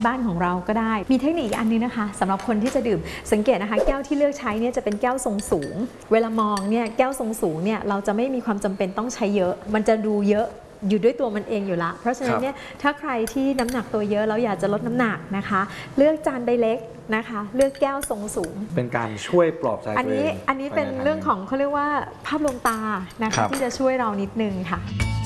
บ้านของเราก็ได้มีเทคนิคอีกอันนึงนะคะสำหรับคนที่จะดื่มสังเกตนะคะแก้วที่เลือกใช้เนี่ยจะเป็นแก้วทรงสูงเวลามองเนี่ยแก้วทรงสูงเนี่ยเราจะไม่มีความจำเป็นต้องใช้เยอะมันจะดูเยอะอยู่ด้วยตัวมันเองอยู่ละเพราะฉะนั้นเนี่ยถ้าใครที่น้ำหนักตัวเยอะแล้วอยากจะลดน้ำหนักนะคะเลือกจานใบเล็กนะคะเลือกแก้วทรงสูงเป็นการช่วยปลอบใจตัวเองอันนี้เป็นเรื่องของเขาเรียกว่าภาพลวงตานะคะที่จะช่วยเรานิดนึงค่ะ